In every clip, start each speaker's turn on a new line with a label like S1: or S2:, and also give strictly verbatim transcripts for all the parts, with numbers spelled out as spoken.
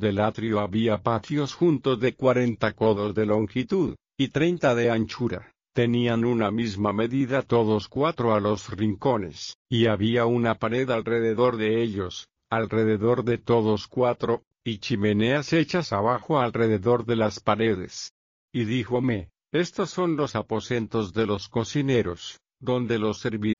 S1: Del atrio había patios juntos de cuarenta codos de longitud, y treinta de anchura. Tenían una misma medida todos cuatro a los rincones, y había una pared alrededor de ellos, alrededor de todos cuatro, y chimeneas hechas abajo alrededor de las paredes. Y díjome, estos son los aposentos de los cocineros, donde los servidores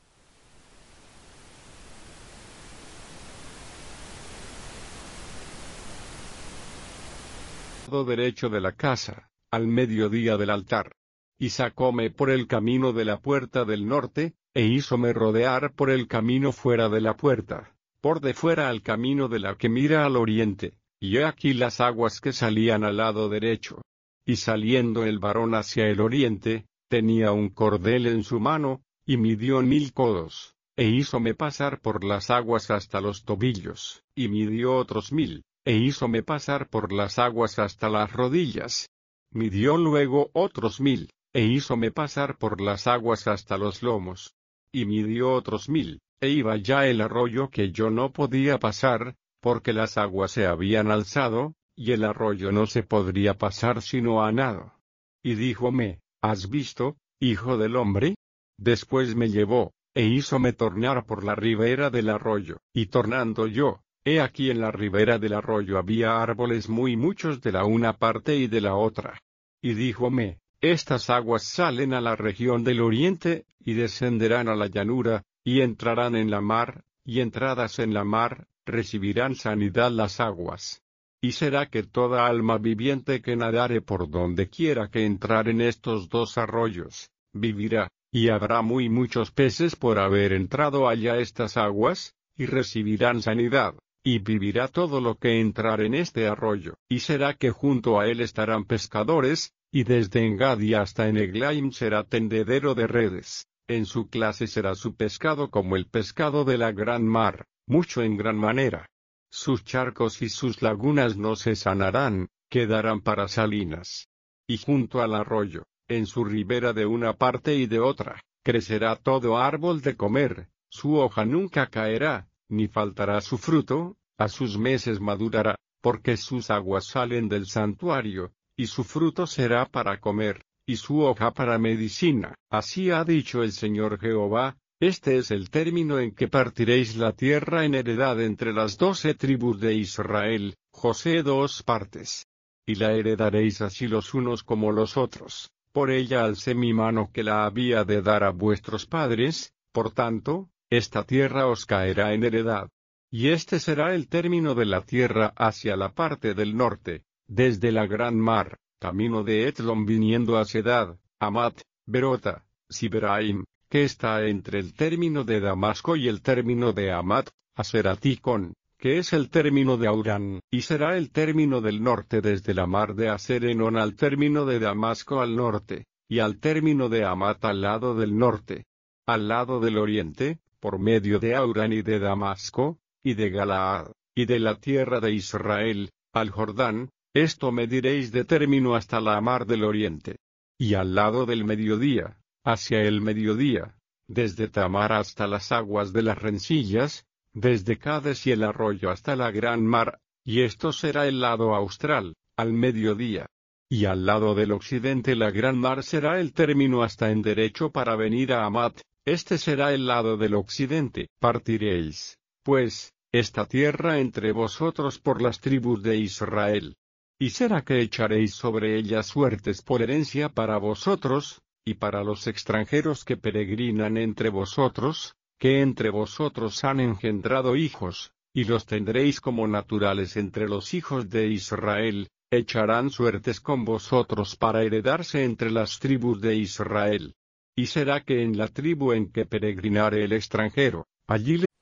S1: derecho de la casa, al mediodía del altar. Y sacóme por el camino de la puerta del norte, e hízome rodear por el camino fuera de la puerta, por de fuera al camino de la que mira al oriente, y he aquí las aguas que salían al lado derecho. Y saliendo el varón hacia el oriente, tenía un cordel en su mano, y midió mil codos, e hízome pasar por las aguas hasta los tobillos, y midió otros mil, e hízome pasar por las aguas hasta las rodillas. Midió luego otros mil, e hízome pasar por las aguas hasta los lomos. Y midió otros mil, e iba ya el arroyo que yo no podía pasar, porque las aguas se habían alzado, y el arroyo no se podría pasar sino a nado. Y díjome, ¿has visto, hijo del hombre? Después me llevó, e hízome tornar por la ribera del arroyo, y tornando yo, he aquí en la ribera del arroyo había árboles muy muchos de la una parte y de la otra. Y díjome, estas aguas salen a la región del oriente, y descenderán a la llanura, y entrarán en la mar, y entradas en la mar, recibirán sanidad las aguas. Y será que toda alma viviente que nadare por donde quiera que entrar en estos dos arroyos, vivirá, y habrá muy muchos peces por haber entrado allá estas aguas, y recibirán sanidad, y vivirá todo lo que entrar en este arroyo. Y será que junto a él estarán pescadores, y desde Engadi hasta en Eglaim será tendedero de redes, en su clase será su pescado como el pescado de la gran mar, mucho en gran manera. Sus charcos y sus lagunas no se sanarán, quedarán para salinas. Y junto al arroyo, en su ribera de una parte y de otra, crecerá todo árbol de comer, su hoja nunca caerá, ni faltará su fruto, a sus meses madurará, porque sus aguas salen del santuario, y su fruto será para comer, y su hoja para medicina. Así ha dicho el Señor Jehová, este es el término en que partiréis la tierra en heredad entre las doce tribus de Israel, José dos partes. Y la heredaréis así los unos como los otros, por ella alcé mi mano que la había de dar a vuestros padres, por tanto, esta tierra os caerá en heredad. Y este será el término de la tierra hacia la parte del norte, desde la gran mar, camino de Etlón viniendo a Sedad, Amat, Berota, Siberaim, que está entre el término de Damasco y el término de Amat, Aseraticón, que es el término de Aurán, y será el término del norte desde la mar de Aserenón al término de Damasco al norte, y al término de Amat al lado del norte. Al lado del oriente, por medio de Aurán y de Damasco, y de Galaad, y de la tierra de Israel, al Jordán, esto mediréis de término hasta la mar del oriente. Y al lado del mediodía, hacia el mediodía, desde Tamar hasta las aguas de las rencillas, desde Cades y el arroyo hasta la gran mar, y esto será el lado austral, al mediodía. Y al lado del occidente la gran mar será el término hasta en derecho para venir a Amat, este será el lado del occidente. Partiréis, pues, esta tierra entre vosotros por las tribus de Israel. Y será que echaréis sobre ella suertes por herencia para vosotros, y para los extranjeros que peregrinan entre vosotros, que entre vosotros han engendrado hijos, y los tendréis como naturales entre los hijos de Israel, echarán suertes con vosotros para heredarse entre las tribus de Israel. Y será que en la tribu en que peregrinare el extranjero, allí le